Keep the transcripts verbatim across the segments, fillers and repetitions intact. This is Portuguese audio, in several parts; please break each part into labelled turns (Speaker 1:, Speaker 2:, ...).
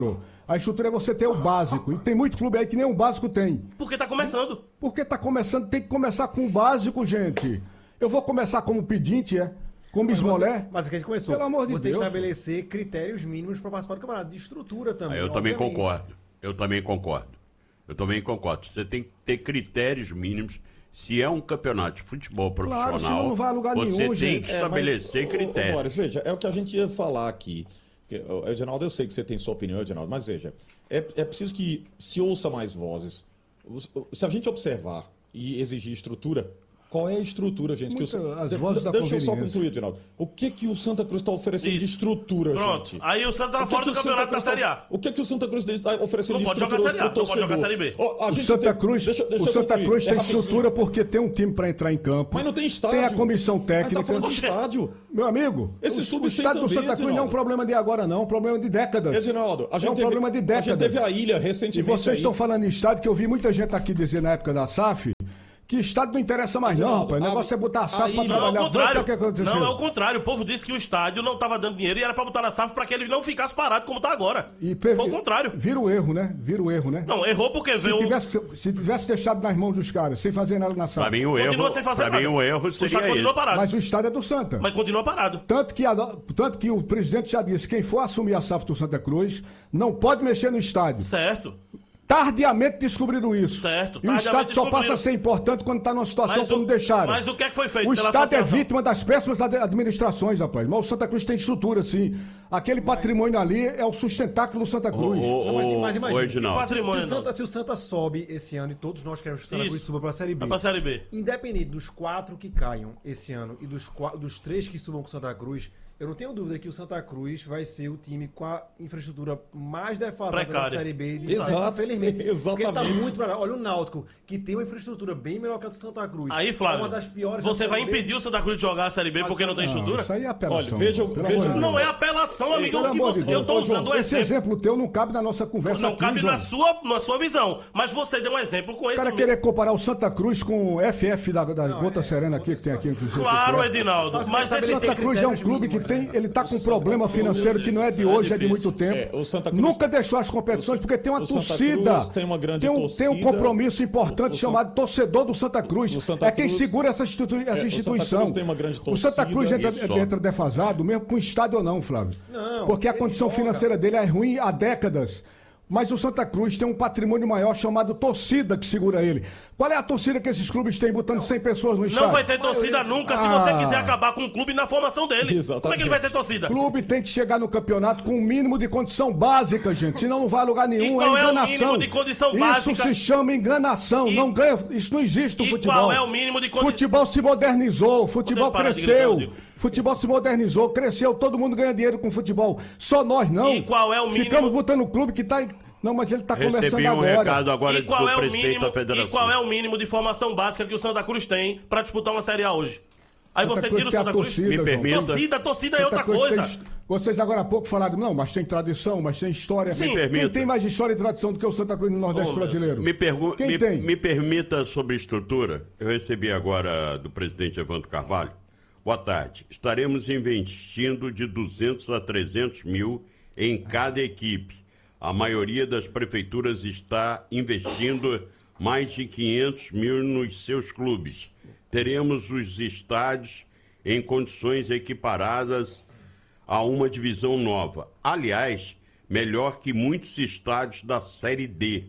Speaker 1: A estrutura é você ter o básico. E tem muito clube aí que nem o básico tem.
Speaker 2: Porque tá começando.
Speaker 1: Porque tá começando, tem que começar com o básico, gente. Eu vou começar como pedinte, é? Como esmolé?
Speaker 3: Mas o que a gente começou?
Speaker 1: Pelo amor de
Speaker 3: você
Speaker 1: Deus.
Speaker 3: tem que estabelecer critérios mínimos para participar do campeonato. De estrutura também.
Speaker 4: Eu também
Speaker 3: obviamente.
Speaker 4: concordo. Eu também concordo. Eu também concordo. Você tem que ter critérios mínimos. Se é um campeonato de futebol profissional,
Speaker 1: Claro, senão não vai a lugar
Speaker 4: você
Speaker 1: nenhum,
Speaker 4: tem
Speaker 1: gente.
Speaker 4: que estabelecer
Speaker 5: É, mas,
Speaker 4: critérios.
Speaker 5: Ô, ô, Boris, veja, é o que a gente ia falar aqui. Que, ô, Edinaldo, eu sei que você tem sua opinião, Edinaldo, mas veja, é, é preciso que se ouça mais vozes. Se a gente observar e exigir estrutura, qual é a estrutura, gente?
Speaker 1: Muita,
Speaker 5: que o,
Speaker 1: as
Speaker 5: de,
Speaker 1: vozes da
Speaker 5: deixa eu só
Speaker 1: conveniência.
Speaker 5: concluir, Edinaldo. O que, que o Santa Cruz está oferecendo
Speaker 2: Isso.
Speaker 5: de estrutura,
Speaker 2: Pronto.
Speaker 5: gente?
Speaker 2: Aí o Santa tá
Speaker 5: O que
Speaker 2: fora
Speaker 5: que
Speaker 2: do
Speaker 5: o Santa
Speaker 2: campeonato da
Speaker 5: Cruz tá-
Speaker 2: Série A.
Speaker 5: O que, que o Santa Cruz está oferecendo
Speaker 2: Não
Speaker 5: de
Speaker 2: pode jogar
Speaker 5: estrutura
Speaker 2: Série A,
Speaker 5: para o
Speaker 2: não pode jogar
Speaker 5: torcedor?
Speaker 2: Série B.
Speaker 5: Ó, a
Speaker 1: O
Speaker 5: gente
Speaker 1: Santa
Speaker 5: tem-
Speaker 1: Cruz,
Speaker 5: deixa- deixa
Speaker 1: o
Speaker 5: eu
Speaker 1: Santa
Speaker 5: concluir.
Speaker 1: Cruz
Speaker 5: É
Speaker 1: tem
Speaker 5: rapidinho.
Speaker 1: estrutura porque tem um time para entrar em campo.
Speaker 5: Mas não tem estádio.
Speaker 1: Tem a comissão técnica.
Speaker 5: Mas tá falando de estádio.
Speaker 1: Meu amigo,
Speaker 5: Esses
Speaker 1: o,
Speaker 5: clubes
Speaker 1: o
Speaker 5: têm
Speaker 1: estádio do
Speaker 5: também,
Speaker 1: Santa Cruz não é um
Speaker 5: Edinaldo.
Speaker 1: problema de agora, não. É um problema de décadas.
Speaker 5: Edinaldo, a gente,
Speaker 1: é um
Speaker 5: teve,
Speaker 1: problema de
Speaker 5: a
Speaker 1: décadas.
Speaker 5: gente teve a ilha
Speaker 1: E
Speaker 5: recentemente.
Speaker 1: vocês
Speaker 5: aí.
Speaker 1: estão falando em estádio, que eu vi muita gente aqui dizer na época da S A F que estádio não interessa mais, não,
Speaker 5: Edinaldo,
Speaker 1: rapaz. O
Speaker 5: a-
Speaker 1: negócio é botar a S A F
Speaker 5: a
Speaker 1: para
Speaker 5: ilha-
Speaker 2: Não, é o
Speaker 1: trabalhar.
Speaker 2: contrário.
Speaker 1: Veja o que aconteceu.
Speaker 2: Não, é o contrário. O povo disse que o estádio não estava dando dinheiro e era para botar na S A F para que ele não ficasse parado como está agora.
Speaker 1: E per-
Speaker 2: Foi o contrário.
Speaker 1: Vira o erro, né? Vira o erro, né?
Speaker 2: Não, errou porque
Speaker 1: Se
Speaker 2: veio...
Speaker 1: tivesse, se tivesse deixado nas mãos dos caras, sem fazer nada na S A
Speaker 4: Para
Speaker 1: F.
Speaker 4: mim, o
Speaker 2: Continua
Speaker 4: erro,
Speaker 2: sem fazer
Speaker 4: pra mim,
Speaker 2: nada.
Speaker 4: o erro
Speaker 2: O
Speaker 4: seria
Speaker 2: estádio continua
Speaker 4: esse.
Speaker 2: parado.
Speaker 1: Mas o estádio é do Santa.
Speaker 2: Mas continua parado.
Speaker 1: Tanto que, a- tanto que o presidente já disse, quem for assumir a S A F do Santa Cruz não pode mexer no estádio.
Speaker 2: Certo.
Speaker 1: Tardiamente descobriram isso.
Speaker 2: Certo,
Speaker 1: E o
Speaker 2: tardiamente
Speaker 1: estádio só
Speaker 2: descobriram.
Speaker 1: passa a ser importante quando está numa situação
Speaker 2: Mas
Speaker 1: como
Speaker 2: o-
Speaker 1: deixaram.
Speaker 2: mas o que é que foi feito
Speaker 1: O
Speaker 2: pela
Speaker 1: estádio é
Speaker 2: associação?
Speaker 1: vítima das péssimas ad- administrações, rapaz. Mas o Santa Cruz tem estrutura, sim. Aquele patrimônio ali é o sustentáculo do Santa Cruz.
Speaker 4: Ô,
Speaker 3: Não, mas,
Speaker 4: ô,
Speaker 3: mas
Speaker 4: ô,
Speaker 3: imagina,
Speaker 4: Edinaldo.
Speaker 3: se,
Speaker 2: Patrimônio,
Speaker 3: o Santa, se o Santa sobe esse ano e todos nós queremos que o Santa Cruz
Speaker 2: Isso.
Speaker 3: suba para a Série B.
Speaker 2: Vai pra Série B.
Speaker 3: Independente dos quatro que caiam esse ano e dos, qua- dos três que subam com o Santa Cruz, eu não tenho dúvida que o Santa Cruz vai ser o time com a infraestrutura mais defasada da
Speaker 2: Precária.
Speaker 3: Série B. De
Speaker 5: Exato,
Speaker 3: Infelizmente. Porque ele tá
Speaker 5: exatamente.
Speaker 3: muito pra... Olha o Náutico, que tem uma infraestrutura bem melhor que a do Santa Cruz.
Speaker 2: Aí, Flávio,
Speaker 3: É uma das piores
Speaker 2: você
Speaker 3: da
Speaker 2: vai
Speaker 3: Série B.
Speaker 2: impedir o Santa Cruz de jogar a Série B
Speaker 3: Mas
Speaker 2: porque não tem
Speaker 3: não,
Speaker 2: estrutura?
Speaker 1: Isso aí é apelação.
Speaker 5: Olha, veja-
Speaker 1: pelo
Speaker 5: veja-
Speaker 1: amor de Deus.
Speaker 2: Não é apelação, amigo.
Speaker 1: Pelo
Speaker 2: Que
Speaker 1: amor de
Speaker 2: você-
Speaker 1: Deus.
Speaker 2: eu tô
Speaker 5: Ô,
Speaker 2: usando
Speaker 5: João,
Speaker 2: o
Speaker 1: Esse
Speaker 2: exemplo.
Speaker 1: exemplo teu não cabe na nossa conversa
Speaker 2: Não
Speaker 1: aqui,
Speaker 2: cabe
Speaker 1: João.
Speaker 2: na sua, na sua visão. Mas você deu um exemplo com esse
Speaker 1: O cara
Speaker 2: mesmo.
Speaker 1: querer comparar o Santa Cruz com o F F da, da Gota Serena aqui, que tem aqui. inclusive,
Speaker 2: Claro,
Speaker 1: que é.
Speaker 2: Edinaldo.
Speaker 3: Mas
Speaker 2: Mas
Speaker 3: você
Speaker 2: esse...
Speaker 3: estabelecer
Speaker 1: Santa Cruz é um
Speaker 3: critérios
Speaker 1: clube que
Speaker 3: mínimos,
Speaker 1: tem,
Speaker 3: né?
Speaker 1: ele tá com um
Speaker 5: Santa
Speaker 1: problema
Speaker 5: Cruz
Speaker 1: financeiro que não é de
Speaker 2: é
Speaker 1: hoje, é de
Speaker 2: difícil.
Speaker 1: muito tempo.
Speaker 5: É, o Santa Cruz-
Speaker 1: Nunca deixou as competições porque tem uma
Speaker 5: o Santa
Speaker 1: torcida.
Speaker 5: Cruz tem uma grande
Speaker 1: um,
Speaker 5: torcida.
Speaker 1: tem um compromisso importante
Speaker 5: O- o
Speaker 1: chamado torcedor do Santa Cruz.
Speaker 5: o Santa
Speaker 1: é quem
Speaker 5: Cruz-
Speaker 1: segura essa, institui- essa
Speaker 5: É, o Santa
Speaker 1: instituição.
Speaker 5: Cruz tem uma grande
Speaker 1: O Santa
Speaker 5: torcida.
Speaker 1: Cruz entra,
Speaker 4: Isso.
Speaker 1: entra defasado, mesmo com estádio ou não, Flávio.
Speaker 3: Não,
Speaker 1: porque a
Speaker 3: ele
Speaker 1: condição
Speaker 3: joga.
Speaker 1: financeira dele é ruim há décadas. Mas o Santa Cruz tem um patrimônio maior chamado torcida que segura ele. Qual é a torcida que esses clubes têm botando cem pessoas no estádio?
Speaker 2: Não vai ter torcida nunca se
Speaker 1: Ah.
Speaker 2: você quiser acabar com o clube na formação dele.
Speaker 5: Exatamente.
Speaker 2: Como é que ele vai ter torcida?
Speaker 1: O clube tem que chegar no campeonato com um mínimo de condição básica, gente. Senão não vai a lugar nenhum.
Speaker 2: E qual
Speaker 1: é
Speaker 2: é o
Speaker 1: enganação.
Speaker 2: mínimo de condição
Speaker 1: Isso
Speaker 2: básica?
Speaker 1: se chama enganação.
Speaker 2: E-
Speaker 1: Não ganha. Isso não existe no
Speaker 2: E
Speaker 1: futebol.
Speaker 2: qual é o mínimo de condi-
Speaker 1: Futebol se modernizou. Futebol
Speaker 2: Podemos parar de
Speaker 1: cresceu.
Speaker 2: gritar, eu digo.
Speaker 1: Futebol se modernizou, cresceu. Todo mundo ganha dinheiro com futebol. Só nós não.
Speaker 2: E qual é o mínimo-
Speaker 1: Ficamos botando o clube que tá. Não, mas ele tá começando
Speaker 4: Recebi um
Speaker 1: agora.
Speaker 4: recado agora
Speaker 2: E qual,
Speaker 4: do
Speaker 2: é o
Speaker 4: presidente
Speaker 2: mínimo,
Speaker 4: da federação.
Speaker 2: e qual é o mínimo de formação básica que o Santa Cruz tem pra disputar uma Série A hoje? Aí
Speaker 1: Santa
Speaker 2: você
Speaker 1: Cruz
Speaker 2: tira o
Speaker 1: tem a
Speaker 2: Santa Cruz.
Speaker 1: torcida,
Speaker 4: Me
Speaker 1: João.
Speaker 4: permita.
Speaker 2: Torcida, torcida é
Speaker 1: Santa
Speaker 2: outra
Speaker 1: Cruz
Speaker 2: coisa.
Speaker 1: tem- vocês agora há pouco falaram, não, mas tem tradição, mas tem história.
Speaker 2: Sim.
Speaker 4: Me permita.
Speaker 1: Quem tem mais história e tradição do que o Santa Cruz no Nordeste
Speaker 2: Oh, meu
Speaker 1: brasileiro?
Speaker 4: Me, pergu-
Speaker 1: Quem
Speaker 4: me,
Speaker 1: tem?
Speaker 4: me permita sobre estrutura. Eu recebi agora do presidente Evandro Carvalho. Boa tarde. Estaremos investindo de duzentos a trezentos mil em cada equipe. A maioria das prefeituras está investindo mais de quinhentos mil nos seus clubes. Teremos os estádios em condições equiparadas a uma divisão nova. Aliás, melhor que muitos estádios da Série D.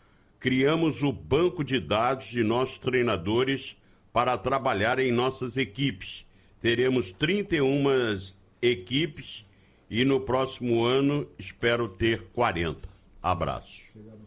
Speaker 4: Criamos o banco de dados de nossos treinadores para trabalhar em nossas equipes. Teremos trinta e uma equipes e no próximo ano espero ter quarenta. Abraço.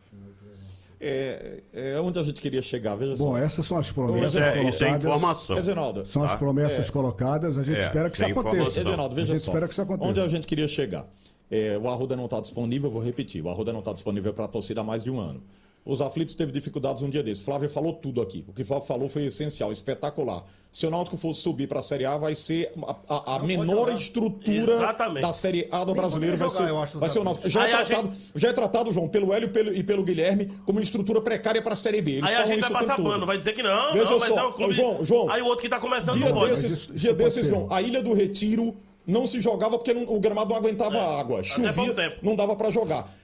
Speaker 5: É, é onde a gente queria chegar, veja só.
Speaker 1: Bom, essas são as promessas
Speaker 4: Isso é, isso é
Speaker 1: colocadas.
Speaker 4: informação.
Speaker 5: Edinaldo,
Speaker 1: São as
Speaker 4: Tá?
Speaker 1: promessas colocadas, a gente
Speaker 4: É,
Speaker 1: espera que isso
Speaker 4: sem
Speaker 1: aconteça.
Speaker 4: informação.
Speaker 5: Edinaldo, veja
Speaker 1: a gente
Speaker 5: só.
Speaker 1: espera que isso aconteça.
Speaker 5: Onde a gente queria chegar. É, o Arruda não está disponível, eu vou repetir. O Arruda não está disponível para a torcida há mais de um ano. Os aflitos teve dificuldades um dia desses. Flávio falou tudo aqui. O que Flávio falou foi essencial, espetacular. Se o Náutico fosse subir para a Série A, vai ser a, a- a menor
Speaker 3: jogar.
Speaker 5: estrutura
Speaker 2: Exatamente.
Speaker 5: da Série A do brasileiro. Vai
Speaker 3: jogar,
Speaker 5: ser,
Speaker 3: eu acho,
Speaker 5: vai
Speaker 3: os
Speaker 5: ser o Náutico. Já
Speaker 2: Aí
Speaker 5: é,
Speaker 2: a
Speaker 5: tratado, já é tratado, João, pelo Hélio e pelo, e pelo Guilherme, como uma estrutura precária para a Série B. Eles
Speaker 2: Aí a
Speaker 5: falam
Speaker 2: gente
Speaker 5: isso
Speaker 2: vai
Speaker 5: o tempo
Speaker 2: passar
Speaker 5: todo.
Speaker 2: pano, vai dizer que não,
Speaker 5: Veja
Speaker 2: não, mas
Speaker 5: só,
Speaker 2: é o clube.
Speaker 5: João, João,
Speaker 2: Aí o outro que tá começando
Speaker 5: Dia
Speaker 2: não pode.
Speaker 5: desses,
Speaker 1: Isso- isso
Speaker 5: dia
Speaker 1: pode
Speaker 5: desses
Speaker 1: ser.
Speaker 5: João, a Ilha do Retiro não se jogava porque não- o gramado não aguentava água.
Speaker 2: pouco
Speaker 5: Chovia,
Speaker 2: tempo.
Speaker 5: não dava para jogar.